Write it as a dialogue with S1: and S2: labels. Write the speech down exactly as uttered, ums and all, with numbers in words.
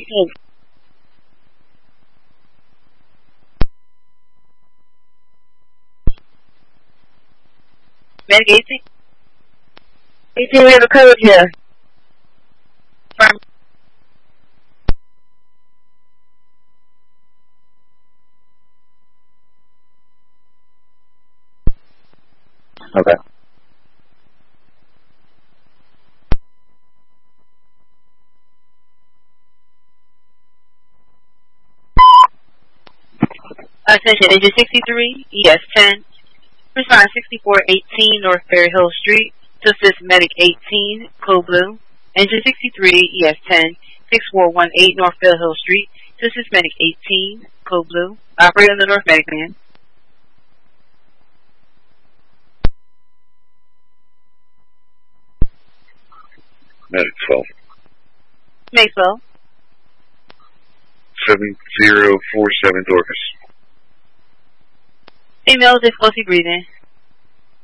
S1: eighteen.
S2: Medic eighteen?
S1: eighteen, we have a code here.
S2: Firm.
S3: Okay.
S2: Attention, engine sixty-three, E S ten. Respond sixty-four eighteen North Ferry Hill Street to assist Medic eighteen, Code Blue. Engine sixty-three, E S ten, sixty-four eighteen North Ferry Hill Street to assist Medic eighteen, Code Blue. Operate on the North Medic Man.
S4: Medic twelve.
S2: Medic twelve.
S4: seven zero four seven Dorcas.
S2: Female difficulty breathing.